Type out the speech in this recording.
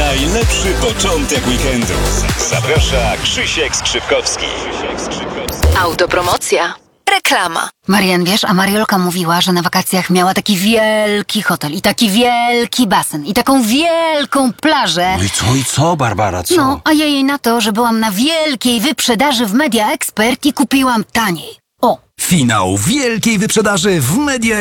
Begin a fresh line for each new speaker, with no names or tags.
najlepszy początek weekendu. Zaprasza Krzysiek Skrzypkowski.
Autopromocja. Reklama.
Marian, wiesz, a Mariolka mówiła, że na wakacjach miała taki wielki hotel i taki wielki basen i taką wielką plażę.
No i co, Barbara, co?
No, a ja jej na to, że byłam na wielkiej wyprzedaży w Media Expert i kupiłam taniej. O!
Finał wielkiej wyprzedaży w Media